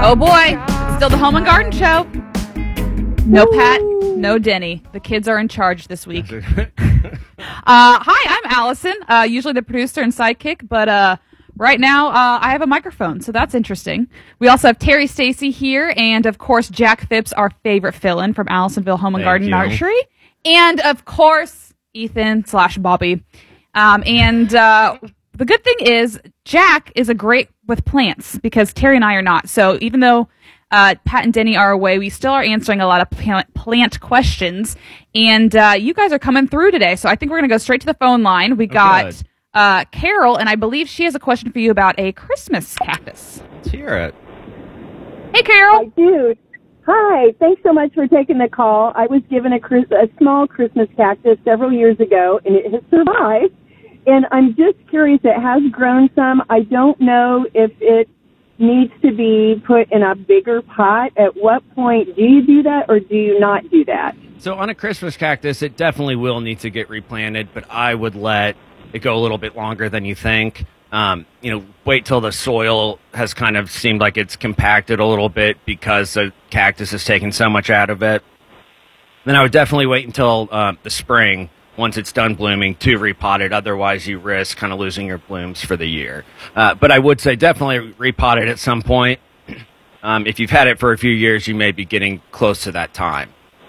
Oh boy, it's still the Home and Garden Show. No Pat, no Denny. The kids are in charge this week. Hi, I'm Allison, usually the producer and sidekick, but right now I have a microphone, so that's interesting. We also have Terry Stacy here, and of course Jack Phipps, our favorite fill-in from Allisonville Home and Garden Nursery, and of course Ethan/Bobby. The good thing is Jack is a great with plants because Terry and I are not. So even though Pat and Denny are away, we still are answering a lot of plant questions. And you guys are coming through today. So I think we're going to go straight to the phone line. We got Carol, and I believe she has a question for you about a Christmas cactus. Let's hear it. Hey, Carol. I do. Hi. Thanks so much for taking the call. I was given a small Christmas cactus several years ago, and it has survived. And I'm just curious, it has grown some. I don't know if it needs to be put in a bigger pot. At what point do you do that or do you not do that? So on a Christmas cactus, it definitely will need to get replanted, but I would let it go a little bit longer than you think. Wait till the soil has kind of seemed like it's compacted a little bit because the cactus has taken so much out of it. Then I would definitely wait until the spring, once it's done blooming, to repot it. Otherwise, you risk kind of losing your blooms for the year. But I would say definitely repot it at some point. If you've had it for a few years, you may be getting close to that time.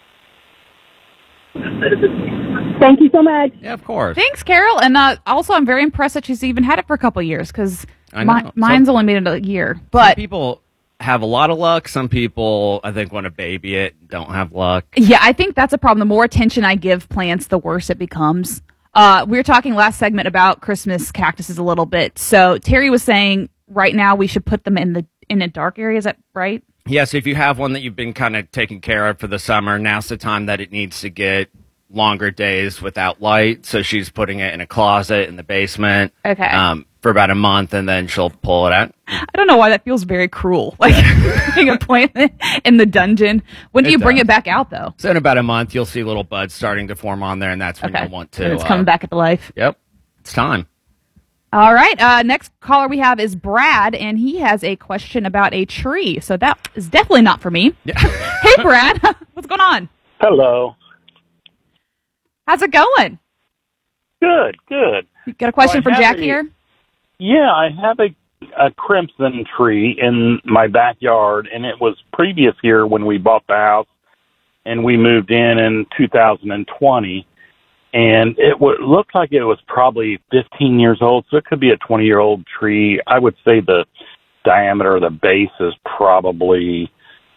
Thank you so much. Yeah, of course. Thanks, Carol. And also, I'm very impressed that she's even had it for a couple of years because mine's only made it a year. But some people have a lot of luck. Some people, I think, want to baby it, don't have luck. Yeah, I think that's a problem. The more attention I give plants, the worse it becomes. We were talking last segment about Christmas cactuses a little bit. So Terry was saying right now we should put them in a dark area. Is that right? Yes, if you have one that you've been kind of taking care of for the summer, now's the time that it needs to get longer days without light. So she's putting it in a closet in the basement. Okay. For about a month, and then she'll pull it out. I don't know why that feels very cruel. Like putting a plant in the dungeon. When do you bring it back out, though? So in about a month, you'll see little buds starting to form on there, and that's when you'll want to. And it's coming back into life. Yep. It's time. All right. Next caller we have is Brad, and he has a question about a tree. So that is definitely not for me. Yeah. Hey, Brad. What's going on? Hello. How's it going? Good. You got a question for Jack here? Yeah, I have a crimson tree in my backyard, and it was previous year when we bought the house, and we moved in 2020, and it looked like it was probably 15 years old, so it could be a 20-year-old tree. I would say the diameter of the base is probably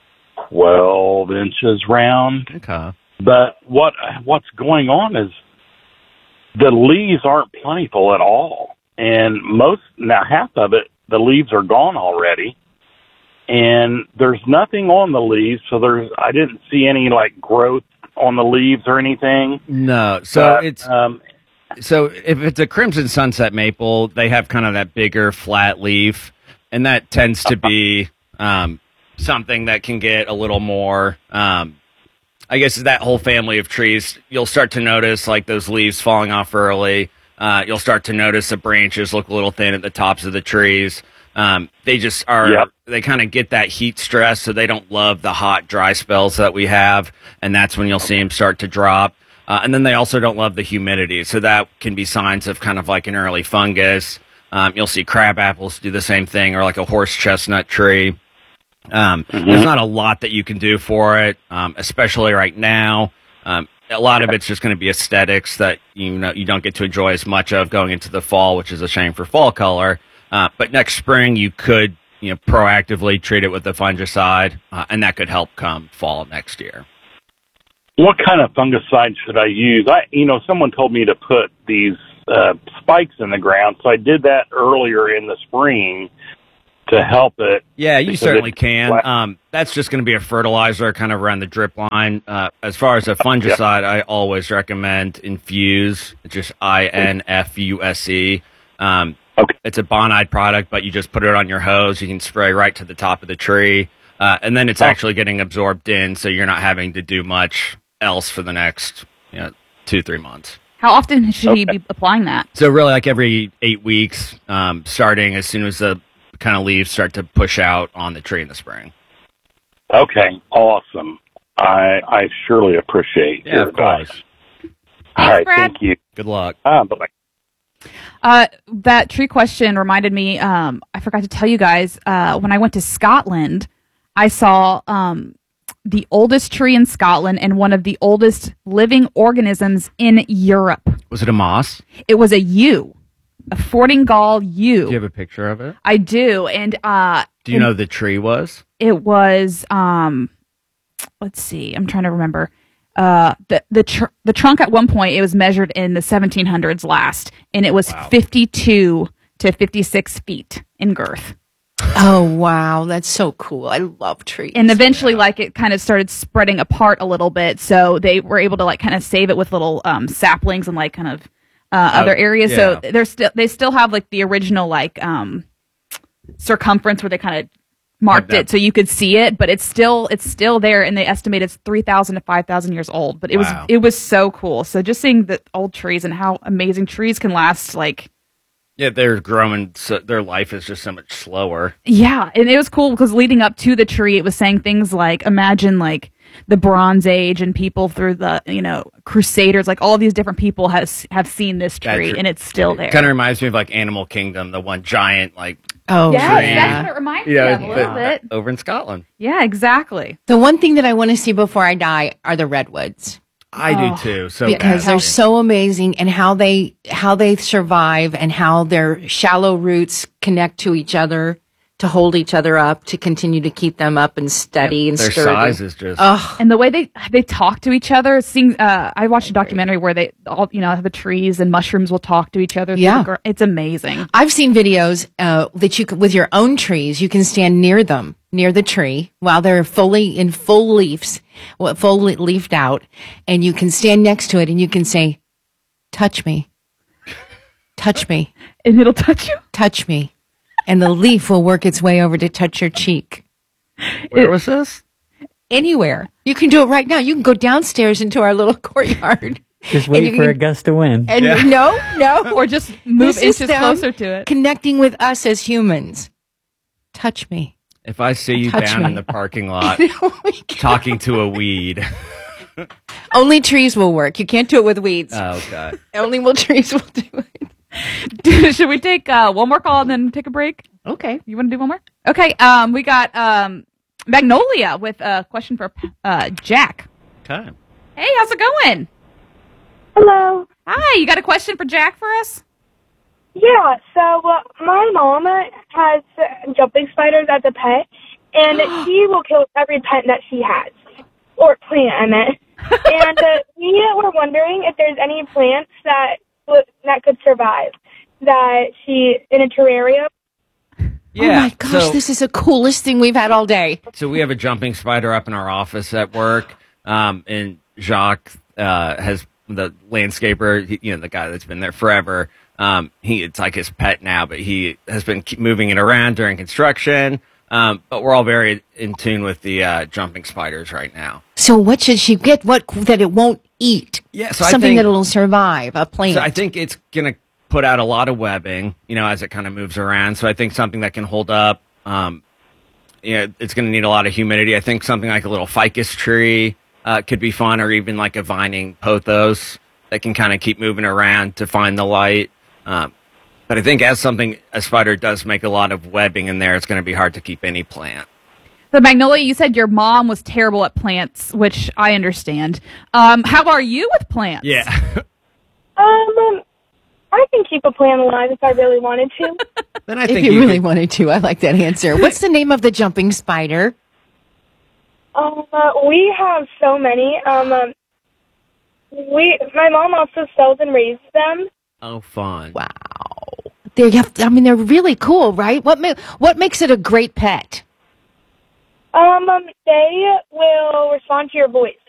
12 inches round. Okay. But what's going on is the leaves aren't plentiful at all. And half of it, the leaves are gone already. And there's nothing on the leaves, so I didn't see any growth on the leaves or anything. No. So so if it's a crimson sunset maple, they have kind of that bigger flat leaf, and that tends to be something that can get a little more I guess that whole family of trees, you'll start to notice those leaves falling off early. You'll start to notice the branches look a little thin at the tops of the trees. They just are, They kind of get that heat stress, so they don't love the hot, dry spells that we have, and that's when you'll see them start to drop. And then they also don't love the humidity, so that can be signs of kind of like an early fungus. You'll see crab apples do the same thing, or like a horse chestnut tree. There's not a lot that you can do for it, especially right now. A lot of it's just going to be aesthetics that you don't get to enjoy as much of going into the fall, which is a shame for fall color. But next spring you could proactively treat it with a fungicide, and that could help come fall next year. What kind of fungicide should I use? Someone told me to put these spikes in the ground, so I did that earlier in the spring to help it. Yeah, you certainly can. That's just going to be a fertilizer kind of around the drip line. As far as a fungicide, I always recommend Infuse, just INFUSE. Okay. It's a Bonide product, but you just put it on your hose. You can spray right to the top of the tree, and then it's actually getting absorbed in, so you're not having to do much else for the next 2-3 months. How often should he be applying that? So really, like every 8 weeks, starting as soon as the kind of leaves start to push out on the tree in the spring. Okay, awesome. I surely appreciate your advice. All right, Brad. thank you. Good luck. Bye-bye. That tree question reminded me, I forgot to tell you guys, when I went to Scotland, I saw the oldest tree in Scotland and one of the oldest living organisms in Europe. Was it a moss? It was a yew, a Fortingall yew. Do you have a picture of it? I do, and Do you know the tree was? it was let's see, I'm trying to remember. The trunk at one point, it was measured in the 1700s last, and it was 52 to 56 feet in girth. Oh, wow. That's so cool. I love trees. And eventually, like, it kind of started spreading apart a little bit, so they were able to, like, kind of save it with little saplings and, like, kind of other areas. yeah. So they still have, like, the original, like, circumference where they kind of marked that- it so you could see it, but it's still there, and they estimate it's 3,000 to 5,000 years old. But Wow. it was so cool. So just seeing the old trees and how amazing trees can last, like, Yeah, they're growing. So their life is just so much slower. yeah, and it was cool because leading up to the tree, it was saying things like, imagine like the Bronze Age and people through the, Crusaders, like all these different people have seen this tree, and it's still there. Kind of reminds me of like Animal Kingdom, the one giant like Oh, Yes, tree. that's what it reminds me of a little bit. over in Scotland. Yeah, exactly. The one thing that I want to see before I die are the redwoods. I do too. So Because they're badly. so amazing, and how they survive, and how their shallow roots connect to each other to hold each other up, to continue to keep them up and steady and their sturdy. size is just. And the way they talk to each other, I watched a documentary where they all, the trees and mushrooms will talk to each other. through Yeah. the it's amazing. I've seen videos that you can, with your own trees, you can stand near them, near the tree, while they're fully in full leaves, fully leafed out, and you can stand next to it and you can say, "Touch me, touch me, And it'll touch you. touch me," and the leaf will work its way over to touch your cheek. Where was this? Anywhere. You can do it right now. You can go downstairs into our little courtyard. Just And wait you for can- a gust of wind. And no. Or just move This is inches them closer to it. Connecting with us as humans. Touch me. If I see you Touch down me. in the parking lot Oh my God. talking to a weed. Only trees will work. You can't do it with weeds. Oh, God. Only trees will do it. Should we take one more call and then take a break? Okay. You want to do one more? Okay. We got Magnolia with a question for Jack. Okay. Hey, how's it going? Hello. Hi, you got a question for Jack for us? Yeah, so my mom has jumping spiders as a pet, and she will kill every pet that she has. Or plant, I meant. And we were wondering if there's any plants that could survive, that she, in a terrarium. Yeah. Oh my gosh, this is the coolest thing we've had all day. So we have a jumping spider up in our office at work, and Jacques has the landscaper, the guy that's been there forever. It's like his pet now, but he has been keep moving it around during construction. But we're all very in tune with the jumping spiders right now. So what should she get? What that it won't eat? Yeah, so I something think- that'll survive. A plant. So I think it's gonna put out a lot of webbing, as it kind of moves around. So I think something that can hold up. It's gonna need a lot of humidity. I think something like a little ficus tree could be fun, or even like a vining pothos that can kind of keep moving around to find the light. But I think as a spider does make a lot of webbing in there, it's going to be hard to keep any plant. So Magnolia, you said your mom was terrible at plants, which I understand. How are you with plants? Yeah. I can keep a plant alive if I really wanted to. Then I if think you really could- wanted to, I like that answer. What's the name of the jumping spider? We have so many. My mom also sells and raises them. Oh, fun. Wow. They're really cool, right? What makes it a great pet? They will respond to your voice.